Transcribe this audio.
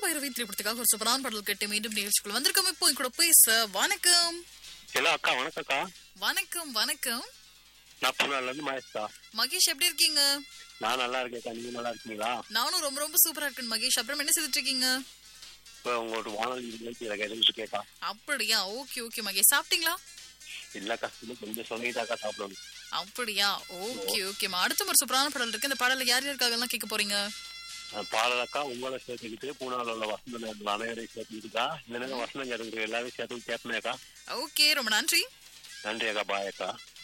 பைரவி திரைப்படத்துக்காக ஒரு சூப்பரான பாடல் கேட்டு மீண்டும் நிகழ்ச்சிக்குள்ள வந்திருக்கோம். இப்போ கூட பேச வணக்கம். ஹலோ அக்கா, வணக்கம்க்கா. வணக்கம் வணக்கம். நான் பூனால இருந்து மகேஷ்க்கா. மகேஷ் எப்படி இருக்கீங்க? நான் நல்லா இருக்கேன்க்கா, நீங்க நல்லா இருக்கீங்களா? நானும் ரொம்ப ரொம்ப சூப்பரா இருக்கேன் மகேஷ். அப்புறம் என்ன செய்துட்டு இருக்கீங்க? இப்போ உங்களோட வானொலி நிகழ்ச்சி எனக்கு கேட்கா. அப்படியா? ஓகே ஓகே மகேஷ், சாப்பிட்டீங்களா? இல்லக்கா, இன்னும் கொஞ்சம் சொன்னீங்கதாக்கா சாப்பிடணும். அப்படியா? ஓகே ஓகேமா. அடுத்த ஒரு சூப்பரான பாடல் இருக்கு. இந்த பாடல யார் யாருக்காக எல்லாம் கேட்க போறீங்க? பாடலக்கா உங்களை சேர்த்துக்கிட்டு பூனால உள்ள வசந்த நேரத்தில் அனைவரையும் சேர்த்துக்கிட்டுக்கா. இந்த நேரம் வசந்தம் கேட்டுக்கிட்டு எல்லாரையும் சேர்த்து கேட்பேனேக்கா. ஓகே, ரொம்ப நன்றி. நன்றி அக்கா, பாய் அக்கா.